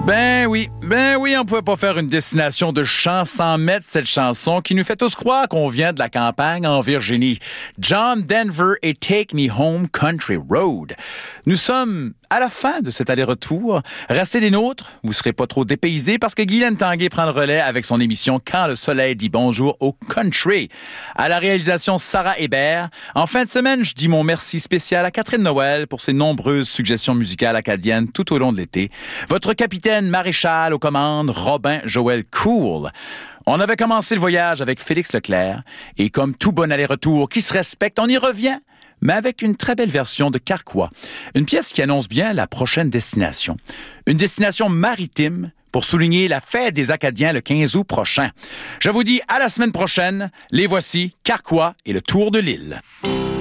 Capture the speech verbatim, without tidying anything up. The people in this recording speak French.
Ben oui, ben oui, on pouvait pas faire une destination de chant sans mettre cette chanson qui nous fait tous croire qu'on vient de la campagne en Virginie. John Denver et Take Me Home Country Road. Nous sommes à la fin de cet aller-retour. Restez des nôtres, vous serez pas trop dépaysés parce que Guylaine Tanguay prend le relais avec son émission Quand le soleil dit bonjour au country. À la réalisation, Sarah Hébert. En fin de semaine, je dis mon merci spécial à Catherine Noël pour ses nombreuses suggestions musicales acadiennes tout au long de l'été. Votre capitaine maréchal aux commandes, Robin Joël Cool. On avait commencé le voyage avec Félix Leclerc et comme tout bon aller-retour qui se respecte, on y revient, mais avec une très belle version de Carquois. Une pièce qui annonce bien la prochaine destination. Une destination maritime pour souligner la fête des Acadiens le quinze août prochain. Je vous dis à la semaine prochaine. Les voici, Carquois et le tour de l'île.